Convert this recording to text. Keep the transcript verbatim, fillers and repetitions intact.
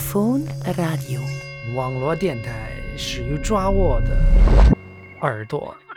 Phone Radio 网络电台是有抓我的耳朵。